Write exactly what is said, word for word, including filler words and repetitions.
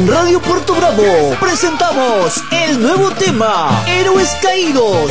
En Radio Puerto Bravo presentamos el nuevo tema, Héroes Caídos,